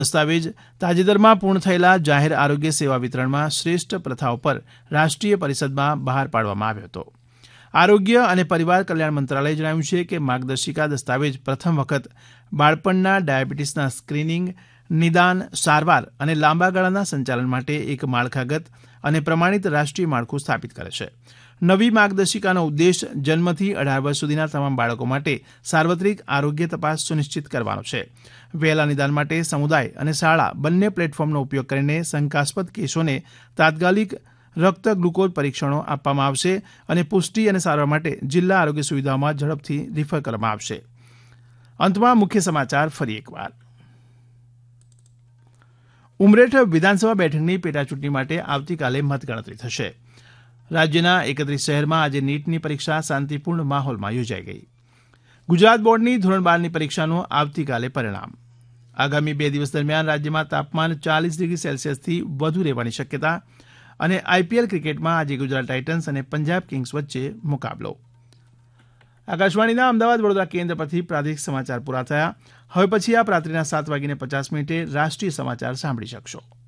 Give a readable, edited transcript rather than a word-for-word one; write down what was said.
દસ્તાવેજ તાજેતરમાં પૂર્ણ થયેલા જાહેર આરોગ્ય સેવા વિતરણમાં શ્રેષ્ઠ પ્રથાઓ પર રાષ્ટ્રીય પરિષદમાં બહાર પાડવામાં આવ્યો હતો. આરોગ્ય અને પરિવાર કલ્યાણ મંત્રાલયે જણાવ્યું છે કે માર્ગદર્શિકા દસ્તાવેજ પ્રથમ વખત બાળપણના ડાયાબિટીસના સ્ક્રીનિંગ, નિદાન, સારવાર અને લાંબા ગાળાના સંચાલન માટે એક માળખાગત અને પ્રમાણિત રાષ્ટ્રીય માળખું સ્થાપિત કરે છે. નવી માર્ગદર્શિકાનો ઉદ્દેશ જન્મથી 18 વર્ષ સુધીના તમામ બાળકો માટે સાર્વત્રિક આરોગ્ય તપાસ સુનિશ્ચિત કરવાનો છે. વહેલા નિદાન માટે સમુદાય અને શાળા બંને પ્લેટફોર્મનો ઉપયોગ કરીને શંકાસ્પદ કેસોને તાત્કાલિક રક્ત ગ્લુકોઝ પરીક્ષણો આપવામાં આવશે અને પુષ્ટિ અને સારવાર માટે જિલ્લા આરોગ્ય સુવિધાઓમાં ઝડપથી રિફર કરવામાં આવશે. અંતમાં મુખ્ય સમાચાર ફરી એકવાર. ઉમરેઠ વિધાનસભા બેઠકની પેટાચૂંટણી માટે આવતીકાલે મતગણતરી થશે. રાજ્યના 31 શહેરમાં આજે નીટની પરીક્ષા શાંતિપૂર્ણ માહોલમાં યોજાઈ ગઈ. ગુજરાત બોર્ડની ધોરણ 12ની પરીક્ષાનું આવતીકાલે પરિણામ. આગામી 2 દિવસ દરમિયાન રાજ્યમાં તાપમાન 40 ડિગ્રી સેલ્સિયસથી વધુ રહેવાની શક્યતા. અને આઈપીએલ ક્રિકેટમાં આજે ગુજરાત ટાઇટન્સ અને પંજાબ કિંગ્સ વચ્ચે મુકાબલો. આકાશવાણીના અમદાવાદ વડોદરા કેન્દ્ર પરથી પ્રાદેશિક સમાચાર પૂરા થયા. હવે પછી આપ રાત્રિના 7:50 રાષ્ટ્રીય સમાચાર સાંભળી શકશો.